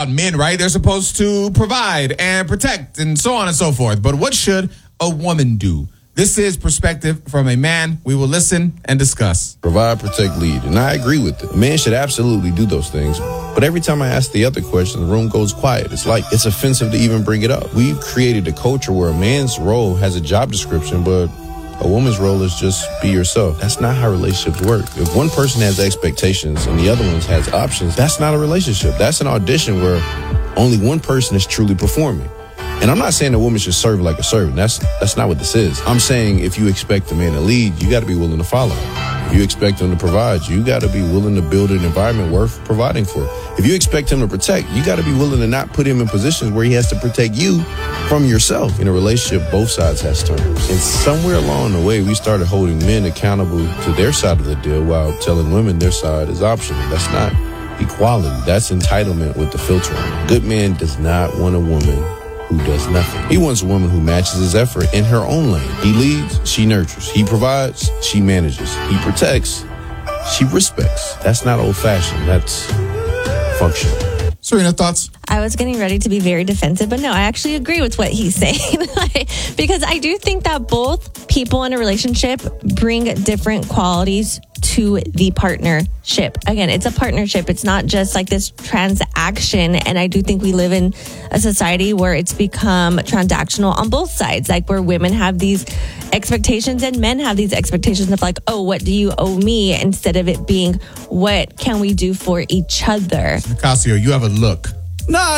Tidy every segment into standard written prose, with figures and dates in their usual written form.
Men, right? They're supposed to provide and protect and so on and so forth. But what should a woman do? This is Perspective from a Man. We will listen and discuss. Provide, protect, lead. And I agree with it. A man should absolutely do those things. But every time I ask the other question, the room goes quiet. It's like it's offensive to even bring it up. We've created a culture where a man's role has a job description, but a woman's role is just be yourself. That's not how relationships work. If one person has expectations and the other one has options, that's not a relationship. That's an audition where only one person is truly performing. And I'm not saying a woman should serve like a servant. That's not what this is. I'm saying if you expect a man to lead, you got to be willing to follow. If you expect him to provide, you got to be willing to build an environment worth providing for. If you expect him to protect, you got to be willing to not put him in positions where he has to protect you from yourself. In a relationship, both sides has terms. And somewhere along the way, we started holding men accountable to their side of the deal while telling women their side is optional. That's not equality. That's entitlement with the filter on it. A good man does not want a woman who does nothing. He wants a woman who matches his effort in her own lane. He leads, she nurtures. He provides, she manages. He protects, she respects. That's not old-fashioned. That's functional. Serena, thoughts? I was getting ready to be very defensive, but no, I actually agree with what he's saying. Because I do think that both people in a relationship bring different qualities to the partnership. Again, it's a partnership. It's not just like this transaction. And I do think we live in a society where it's become transactional on both sides, like where women have these expectations and men have these expectations of like, oh, what do you owe me? Instead of it being, what can we do for each other? Nicasio, you have a look. No,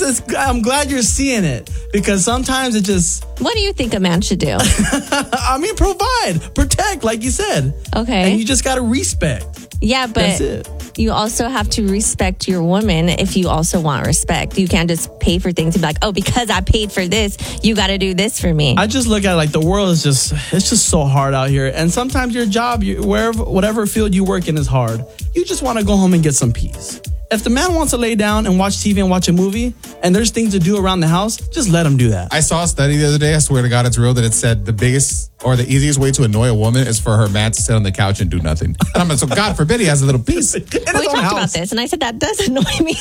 I'm glad you're seeing it because sometimes it just... What do you think a man should do? I mean, provide, protect, like you said. Okay. And you just got to respect. Yeah, but that's it. You also have to respect your woman if you also want respect. You can't just pay for things and be like, oh, because I paid for this, you got to do this for me. I just look at it like the world is it's just so hard out here. And sometimes your job, whatever field you work in is hard. You just want to go home and get some peace. If the man wants to lay down and watch TV and watch a movie and there's things to do around the house, just let him do that. I saw a study the other day, I swear to God it's real, that it said the biggest or the easiest way to annoy a woman is for her man to sit on the couch and do nothing. And I'm like, so God forbid he has a little piece. We talked about this and I said that does annoy me.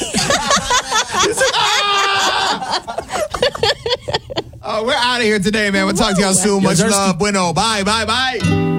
Oh, we're out of here today, man. We'll talk to y'all soon. Much love. Bueno. Bye, bye, bye.